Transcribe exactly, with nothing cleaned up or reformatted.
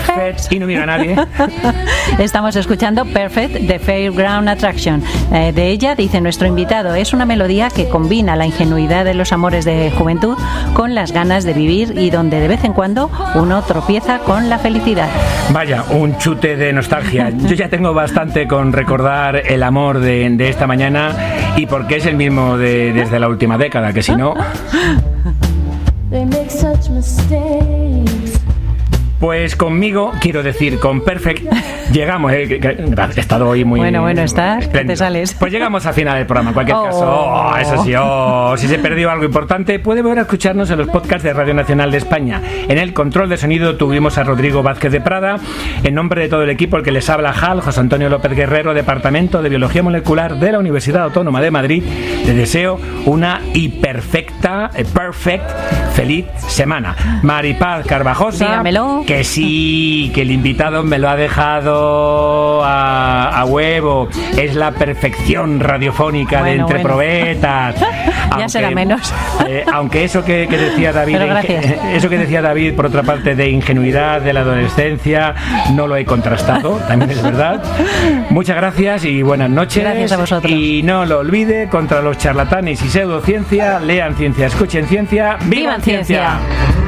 Perfect y no mira a nadie. Estamos escuchando Perfect de Fairground Attraction. Eh, de ella dice nuestro invitado, es una melodía que combina la ingenuidad de los amores de juventud con las ganas de vivir y donde de vez en cuando uno tropieza con la felicidad. Vaya, un chute de nostalgia. Yo ya tengo bastante con recordar el amor de, de esta mañana y porque es el mismo de, desde la última década, que si no... Pues conmigo, quiero decir, con Perfect, llegamos. Eh, he estado hoy muy. Bueno, bueno, estás, que te sales. Pues llegamos al final del programa. En cualquier oh. caso, oh, eso sí, oh, si se perdió algo importante, puede volver a escucharnos en los podcasts de Radio Nacional de España. En el control de sonido tuvimos a Rodrigo Vázquez de Prada. En nombre de todo el equipo, el que les habla, Hal, José Antonio López Guerrero, Departamento de Biología Molecular de la Universidad Autónoma de Madrid. Les deseo una hiperfecta, perfect, feliz semana. Maripaz Carvajosa. Dígamelo. Que sí, que el invitado me lo ha dejado a, a huevo. Es la perfección radiofónica bueno, de Entre bueno. Probetas. Ya aunque, será menos. Eh, aunque eso que, que decía David, inge, eso que decía David, por otra parte, de ingenuidad de la adolescencia, no lo he contrastado, también es verdad. Muchas gracias y buenas noches. Gracias a vosotros. Y no lo olvide, contra los charlatanes y pseudociencia, lean ciencia, escuchen ciencia, vivan, ¡vivan ciencia! ciencia.